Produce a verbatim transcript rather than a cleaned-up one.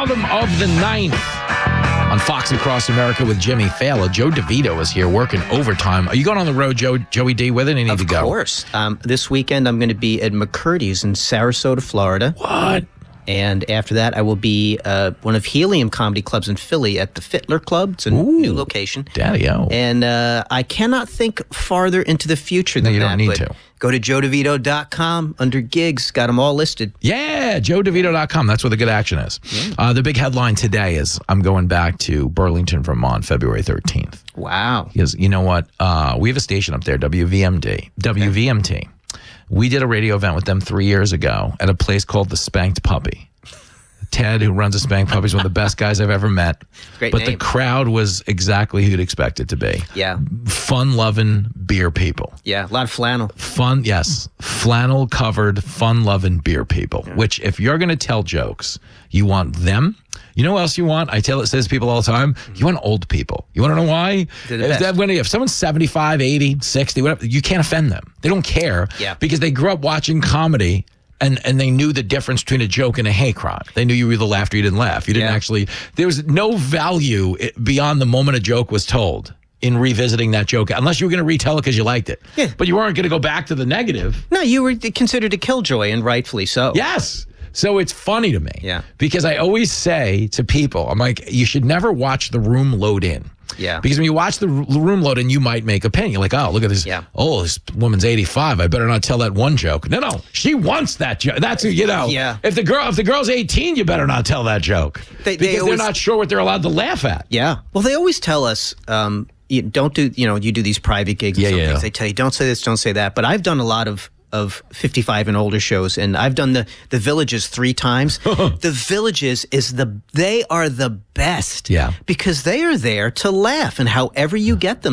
bottom of the ninth on Fox Across America with Jimmy Fallon. Joe DeVito is here working overtime. Are you going on the road, Joe, Joey D, with it? I need of to go. Of course. Um, this weekend, I'm going to be at McCurdy's in Sarasota, Florida. What? And after that, I will be uh, one of Helium Comedy Clubs in Philly at the Fittler Club. It's a Ooh, new location. Daddy-o. And uh, I cannot think farther into the future than no, you that. don't need but to. Go to joe devito dot com under gigs. Got them all listed. Yeah, joe devito dot com. That's where the good action is. Yeah. Uh, the big headline today is I'm going back to Burlington, Vermont, February thirteenth. Wow. Because you know what? Uh, we have a station up there, W V M D. W V M T. Okay. We did a radio event with them three years ago at a place called the Spanked Puppy. Ted, who runs a Spanked Puppy, is one of the best guys I've ever met. Great but name. The crowd was exactly who you'd expect it to be. Yeah. Fun-loving beer people. Yeah, a lot of flannel. Fun, yes. Flannel-covered, fun-loving beer people. Yeah. Which, if you're going to tell jokes, you want them. You know what else you want? I tell it says people all the time. You want old people. You want to know why? If, that, when, if someone's seventy-five, eighty, sixty, whatever, you can't offend them. They don't care. Yeah. Because they grew up watching comedy. And and they knew the difference between a joke and a hate crime. They knew you either laughed or you didn't laugh. You didn't yeah. actually, there was no value beyond the moment a joke was told in revisiting that joke, unless you were going to retell it because you liked it. Yeah. But you weren't going to go back to the negative. No, you were considered a killjoy, and rightfully so. Yes. So it's funny to me. Yeah. Because I always say to people, I'm like, you should never watch the room load in. Yeah. Because when you watch the room load in, you might make a opinion. You're like, oh, look at this. Yeah. Oh, this woman's eighty-five. I better not tell that one joke. No, no. She wants that joke. That's who, you know. Yeah. If the girl, if the girl's eighteen, you better not tell that joke. They, because they always, they're not sure what they're allowed to laugh at. Yeah. Well, they always tell us, um, you don't do, you know, you do these private gigs and yeah, some yeah. things. They tell you, don't say this, don't say that. But I've done a lot of of fifty-five and older shows, and I've done the the Villages three times. The Villages is the they are the best. Yeah. Because they are there to laugh, and however you get them